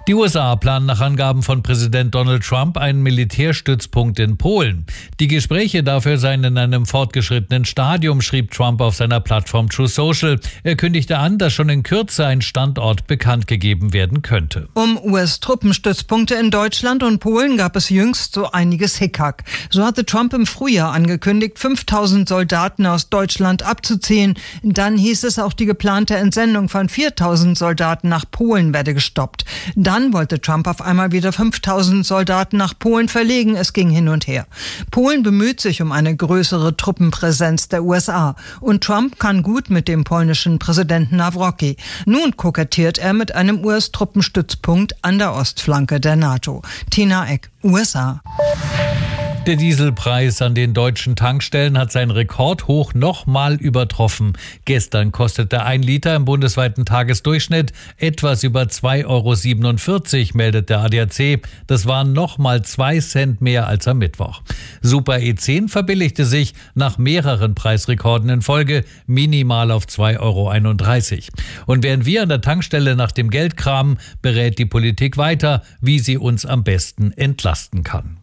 Die USA planen nach Angaben von Präsident Donald Trump einen Militärstützpunkt in Polen. Die Gespräche dafür seien in einem fortgeschrittenen Stadium, schrieb Trump auf seiner Plattform Truth Social. Er kündigte an, dass schon in Kürze ein Standort bekannt gegeben werden könnte. Um US-Truppenstützpunkte in Deutschland und Polen gab es jüngst so einiges Hickhack. So hatte Trump im Frühjahr angekündigt, 5.000 Soldaten aus Deutschland abzuziehen. Dann hieß es, auch die geplante Entsendung von 4.000 Soldaten nach Polen werde gestoppt. Dann wollte Trump auf einmal wieder 5.000 Soldaten nach Polen verlegen. Es ging hin und her. Polen bemüht sich um eine größere Truppenpräsenz der USA. Und Trump kann gut mit dem polnischen Präsidenten Nawrocki. Nun kokettiert er mit einem US-Truppenstützpunkt an der Ostflanke der NATO. Tina Eck, USA. Der Dieselpreis an den deutschen Tankstellen hat seinen Rekordhoch nochmal übertroffen. Gestern kostete 1 Liter im bundesweiten Tagesdurchschnitt etwas über 2,47 €, meldet der ADAC. Das waren nochmal 2 Cent mehr als am Mittwoch. Super E10 verbilligte sich nach mehreren Preisrekorden in Folge minimal auf 2,31 €. Und während wir an der Tankstelle nach dem Geld kramen, berät die Politik weiter, wie sie uns am besten entlasten kann.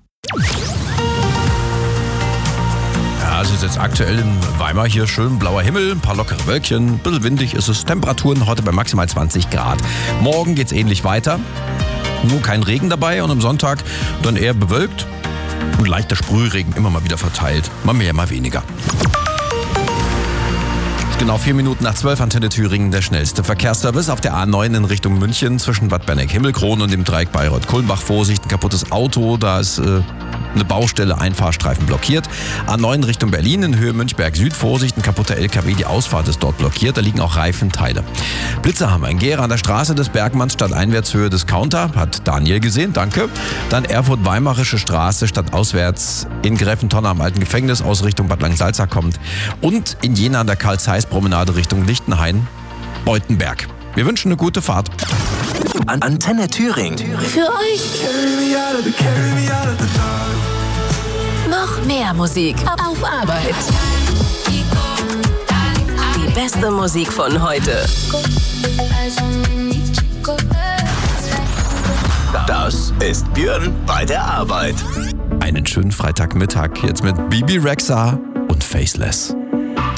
Ja, es ist jetzt aktuell in Weimar hier schön blauer Himmel, ein paar lockere Wölkchen, ein bisschen windig ist es. Temperaturen heute bei maximal 20 Grad. Morgen geht's ähnlich weiter, nur kein Regen dabei und am Sonntag dann eher bewölkt und leichter Sprühregen immer mal wieder verteilt. Mal mehr, mal weniger. Genau 4 Minuten nach 12, Antenne Thüringen, der schnellste Verkehrsservice auf der A9 in Richtung München zwischen Bad Berneck-Himmelkron und dem Dreieck Bayreuth-Kulmbach. Vorsicht, ein kaputtes Auto, da ist eine Baustelle, ein Fahrstreifen blockiert. A9 Richtung Berlin in Höhe Münchberg Süd, Vorsicht, ein kaputter LKW, die Ausfahrt ist dort blockiert, da liegen auch Reifenteile. Blitze haben wir in Gera an der Straße des Bergmanns statt Einwärtshöhe Discounter, hat Daniel gesehen, danke. Dann Erfurt-Weimarische Straße statt auswärts in Gräfentonne am alten Gefängnis aus Richtung Bad Langensalza kommt und in Jena an der Karl-Zeiss-Promenade Richtung Lichtenhain-Beutenberg. Wir wünschen eine gute Fahrt. Antenne Thüringen. Für euch noch mehr Musik auf Arbeit. Die beste Musik von heute. Das ist Björn bei der Arbeit. Einen schönen Freitagmittag jetzt mit Bibi Rexha und Faceless.